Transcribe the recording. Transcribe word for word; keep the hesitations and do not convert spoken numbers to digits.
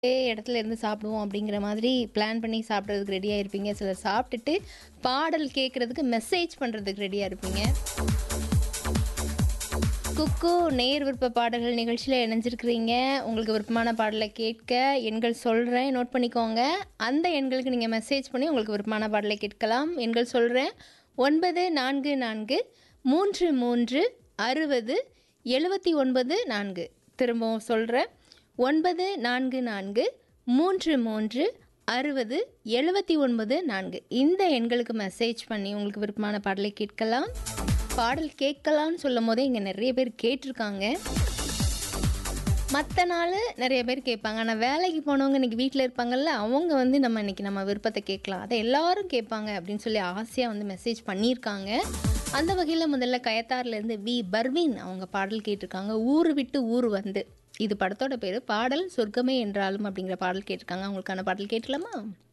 ஒரே இடத்துல இருந்து சாப்பிடுவோம் அப்படிங்கிற மாதிரி பிளான் பண்ணி சாப்பிட்றதுக்கு ரெடியாக இருப்பீங்க. சிலர் சாப்பிட்டுட்டு பாடல் கேட்குறதுக்கு மெசேஜ் பண்ணுறதுக்கு ரெடியாக இருப்பீங்க. குக்கு நேர் விருப்ப பாடல்கள் நிகழ்ச்சியில் இணைஞ்சிருக்கிறீங்க. உங்களுக்கு விருப்பமான பாடலை கேட்க எண்கள் சொல்கிறேன், நோட் பண்ணிக்கோங்க. அந்த எண்களுக்கு நீங்கள் மெசேஜ் பண்ணி உங்களுக்கு விருப்பமான பாடலை கேட்கலாம். எண்கள் சொல்கிறேன்: ஒன்பது நான்கு நான்கு மூன்று மூன்று அறுபது எழுபத்தி ஒன்பது நான்கு. திரும்பவும் சொல்கிறேன்: ஒன்பது நான்கு நான்கு மூன்று மூன்று அறுபது எழுபத்தி ஒன்பது நான்கு. இந்த எண்களுக்கு மெசேஜ் பண்ணி உங்களுக்கு விருப்பமான பாடலை கேட்கலாம். பாடல் கேட்கலான்னு சொல்லும் போதே இங்கே நிறைய பேர் கேட்டிருக்காங்க. மற்ற நாள் நிறைய பேர் கேட்பாங்க. ஆனால் வேலைக்கு போனவங்க இன்றைக்கி வீட்டில் இருப்பாங்கள்ல, அவங்க வந்து நம்ம இன்றைக்கி நம்ம விருப்பத்தை கேட்கலாம், அதை எல்லாரும் கேட்பாங்க அப்படின்னு சொல்லி ஆசையாக வந்து மெசேஜ் பண்ணியிருக்காங்க. அந்த வகையில் முதல்ல கயத்தார்லேருந்து வி பர்வீன் அவங்க பாடல் கேட்டிருக்காங்க. ஊர் விட்டு ஊர் வந்து. இது படத்தோட பேர். பாடல் சொர்க்கமே என்றாலும் அப்படிங்கிற பாடல் கேட்டிருக்காங்க. அவங்களுக்கான பாடல் கேட்கலாமா?